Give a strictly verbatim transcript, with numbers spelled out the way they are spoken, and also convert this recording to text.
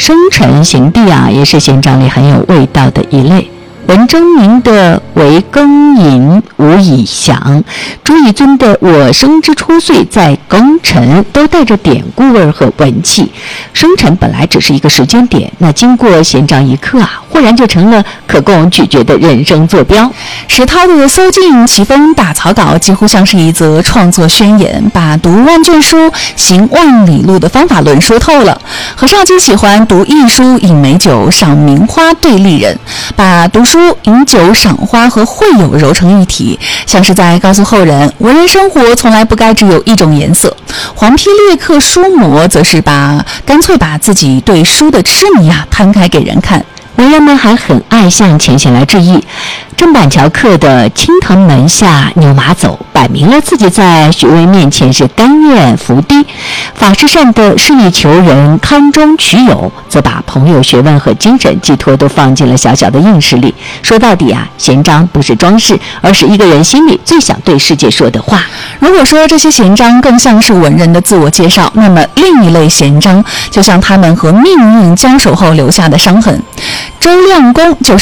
生辰行第啊，也是闲章里很有味道的一类。文征明的为庚寅吾以祥，朱乙尊的我生之初岁在庚辰，都带着典故味和文气。生辰本来只是一个时间点，那经过闲章一刻啊，忽然就成了可供咀嚼的人生坐标。 石涛的搜尽奇峰大草稿几乎像是一则创作宣言，把读万卷书行万里路的方法论说透了。何绍基喜欢读艺书饮美酒赏名花对丽人，把读书饮酒赏花和会友揉成一体，像是在告诉后人，文人生活从来不该只有一种颜色。黄批略刻书魔则是把干脆把自己对书的痴迷啊摊开给人看。 文人们还很爱向前贤来致意。郑板桥刻的青藤门下牛马走，摆明了自己在学问面前是甘愿伏低。法师善的示意求人康中取友，则把朋友学问和精神寄托都放进了小小的应试里。说到底啊，闲章不是装饰，而是一个人心里最想对世界说的话。 如果说这些闲章更像是文人的自我介绍，那么另一类闲章就像他们和命运交手后留下的伤痕。周亮公就是